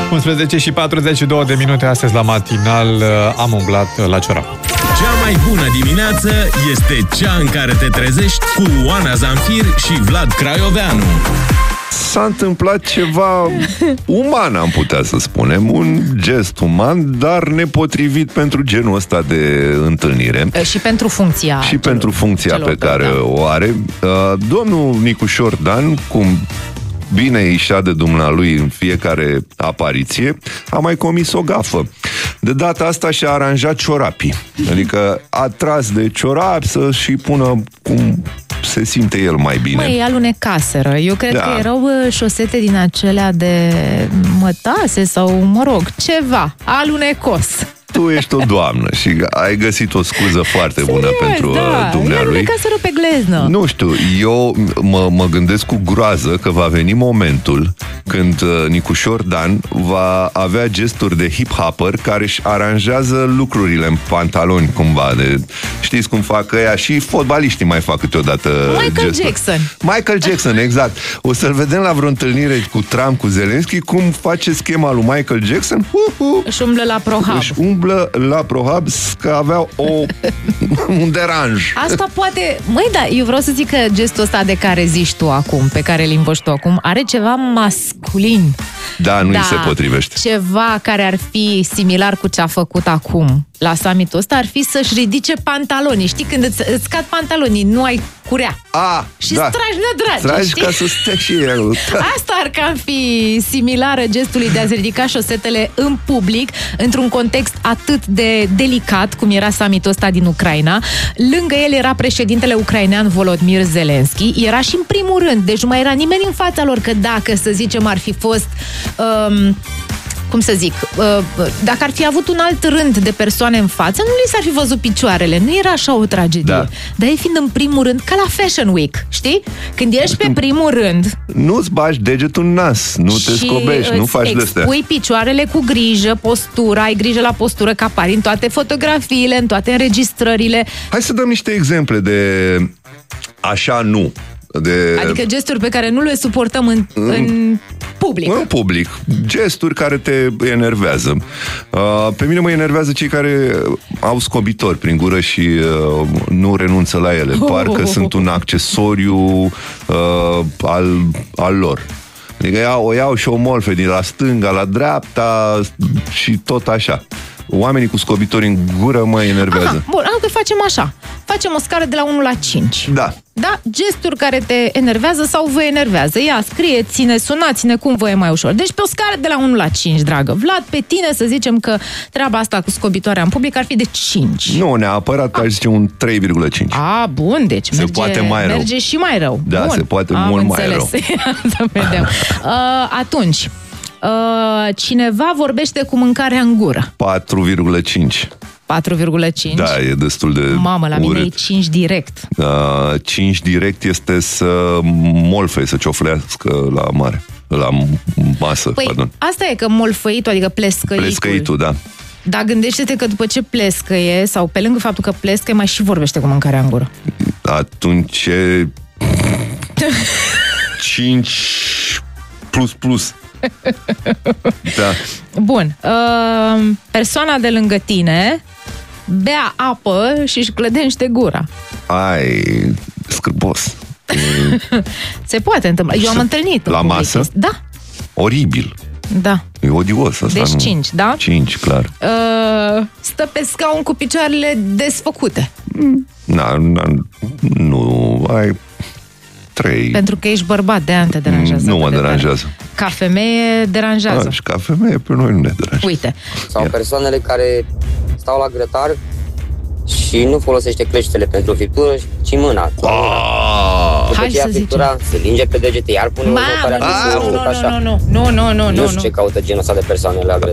11 și 42 de minute astăzi la matinal. Am umblat la ciorap. Cea mai bună dimineață este cea în care te trezești cu Oana Zamfir și Vlad Craioveanu. S-a întâmplat ceva uman, am putea să spunem, un gest uman, dar nepotrivit pentru genul ăsta de întâlnire. Și pentru funcția. Și pentru funcția pe care o are. Domnul Nicușor Dan, cum bine ieșea de dumnealui în fiecare apariție, a mai comis o gafă. De data asta și-a aranjat ciorapii. Adică a tras de ciorapi să-și pună cum se simte el mai bine. Măi, alunecaseră. Eu cred că erau șosete din acelea de mătase sau, mă rog, ceva alunecos. Tu ești o doamnă și ai găsit o scuză foarte bună pentru dumnealui. Ca să rupe gleznă. Nu știu, eu mă gândesc cu groază că va veni momentul când Nicușor Dan va avea gesturi de hip-hopper care își aranjează lucrurile în pantaloni cumva. Știți cum fac ăia? Și fotbaliștii mai fac câteodată Michael Jackson, exact. O să-l vedem la vreo întâlnire cu Trump, cu Zelensky, cum face schema lui Michael Jackson. Își umblă la ProHub. La ProHub, că aveau un deranj. Asta poate... Măi, da, eu vreau să zic că gestul ăsta de care zici tu acum, pe care îl invoci tu acum, are ceva masculin. Da, nu îi se potrivește. Ceva care ar fi similar cu ce a făcut acum la summitul ăsta ar fi să-și ridice pantalonii. Știi, când îți scad pantalonii, nu ai curea. Și stragi de dragi, știi? Ca să stea și el. Asta ar cam fi similară gestului de a-ți ridica șosetele în public, într-un context atât de delicat, cum era summitul ăsta din Ucraina. Lângă el era președintele ucrainean Volodymyr Zelensky. Era și în primul rând, deci nu mai era nimeni în fața lor, că dacă, să zicem, ar fi fost... cum să zic, dacă ar fi avut un alt rând de persoane în față, nu li s-ar fi văzut picioarele. Nu era așa o tragedie. Dar ei fiind în primul rând, ca la Fashion Week, știi? Când ești pe primul rând... Nu-ți bagi degetul în nas, nu te scobești, nu faci de-astea. Expui picioarele cu grijă, postura, ai grijă la postură, că apari în toate fotografiile, în toate înregistrările. Hai să dăm niște exemple de așa nu. Adică gesturi pe care nu le suportăm în public. În public. Gesturi care te enervează. Pe mine mă enervează cei care au scobitori prin gură și nu renunță la ele. Parcă sunt un accesoriu al lor. Adică o iau și o molfe din la stânga la dreapta și tot așa. Oamenii cu scobitori în gură mă enervează. Bun, că facem așa. Facem o scară de la 1 la 5. Da. Da? Gesturi care te enervează sau vă enervează. Ia, scrieți-ne, sunați-ne cum vă e mai ușor. Deci pe o scară de la 1 la 5, dragă Vlad, pe tine să zicem că treaba asta cu scobitoarea în public ar fi de 5. Nu, neapărat aș zice un 3,5. Bun, deci merge și mai rău. Da, bun. Se poate mult mai rău. Să vedem. Atunci, cineva vorbește cu mâncarea în gură. 4,5. 4,5? Da, e destul de Mamă, la mine e 5 direct. 5 direct este să molfe, să cioflească la mare. La masă, pardon. Asta e că molfăitul, adică plescăitul. Plescăitul, da. Dar gândește-te că după ce plescăie, sau pe lângă faptul că plescăie, mai și vorbește cu mâncarea în gură. Atunci 5 plus. Da. Bun. Persoana de lângă tine bea apă și își clădește gura. Ai, scârbos. Se poate întâmpla. Eu am întâlnit. La masă? Da. Oribil. Da. E odios asta. Deci 5, da? 5, clar. Stă pe scaun cu picioarele desfăcute. Nu, ai 3. Pentru că ești bărbat, de-aia te deranjează. Nu mă deranjează. Ca femeie deranjează. Și ca femeie pe noi nu ne deranjează. Uite. Sau persoanele care stau la grătar și nu folosește cleștele pentru friptură, ci mâna. Hai să friptura, se linge pe degete, iar pune următoarea. Nu. Nu știu ce caută genul ăsta de persoane la grătar.